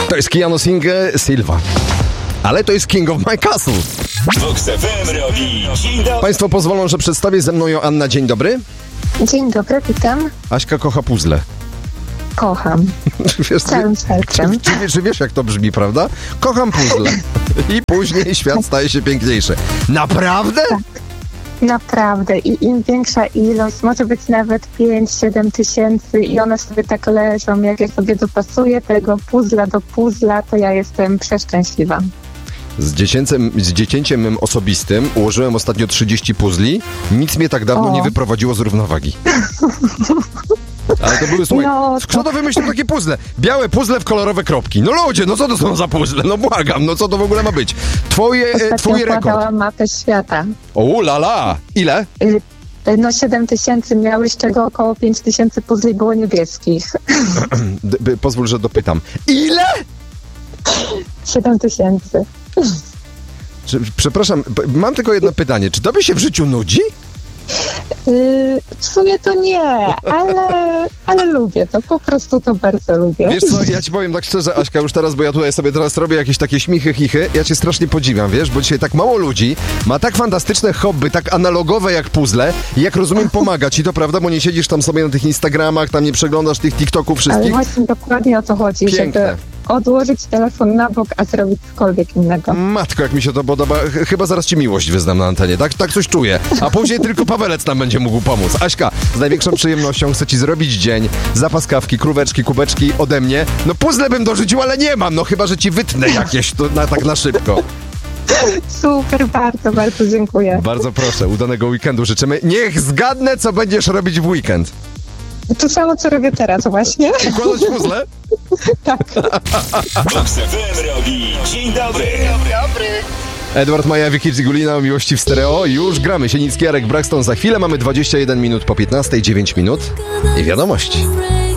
To jest Keanu Silva. Ale to jest King of My Castle. Vox FM robi dzień dobry. Państwo pozwolą, że przedstawię ze mną Joanna. Dzień dobry. Dzień dobry, witam. Aśka kocha puzzle. Kocham. Wiesz, Całym sercem. czy wiesz, jak to brzmi, prawda? Kocham puzzle. I później świat staje się piękniejszy. Naprawdę? Tak. Naprawdę. I im większa ilość, może być nawet 5-7 tysięcy i one sobie tak leżą, jak ja sobie dopasuję tego puzzla do puzzla, to ja jestem przeszczęśliwa. Z dziecięciem mym osobistym ułożyłem ostatnio 30 puzli. Nic mnie tak dawno nie wyprowadziło z równowagi. Ale to były, słuchaj, kto to wymyślił takie puzzle? Białe puzzle w kolorowe kropki. No ludzie, no co to są za puzzle? No błagam, no co to w ogóle ma być? Twój rekord. Układałam mapę świata. O, lala! Ile? No 7 tysięcy miałeś, czego około 5 tysięcy puzli było niebieskich. Pozwól, że dopytam. Ile? 7 tysięcy. Przepraszam, mam tylko jedno pytanie. Czy tobie się w życiu nudzi? W sumie to nie, ale lubię to, po prostu to bardzo lubię. Wiesz co, ja ci powiem tak szczerze, Aśka, już teraz, bo ja tutaj sobie teraz robię jakieś takie śmichy, chichy, ja cię strasznie podziwiam, wiesz, bo dzisiaj tak mało ludzi ma tak fantastyczne hobby, tak analogowe jak puzzle i jak rozumiem pomaga ci to, prawda, bo nie siedzisz tam sobie na tych Instagramach, tam nie przeglądasz tych TikToków wszystkich. Ale właśnie dokładnie o to chodzi, Piękne. żeby odłożyć telefon na bok, a zrobić cokolwiek innego. Matko, jak mi się to podoba. Chyba zaraz ci miłość wyznam na antenie. Tak coś czuję. A później tylko Pawelec nam będzie mógł pomóc. Aśka, z największą przyjemnością chcę ci zrobić dzień. Zapas kawki, króweczki, kubeczki ode mnie. No puzzle bym dorzucił, ale nie mam. No chyba, że ci wytnę jakieś to tak na szybko. Super, bardzo, bardzo dziękuję. Bardzo proszę, udanego weekendu życzymy. Niech zgadnę, co będziesz robić w weekend. To samo, co robię teraz właśnie. Układać puzzle? Tak. Vox FM robi dzień dobry. Edward Maja, Kidz i Gulina o miłości w stereo. Już gramy. Sienicki, Jarek Braxton za chwilę. Mamy 21 minut po 15, 9 minut i wiadomości.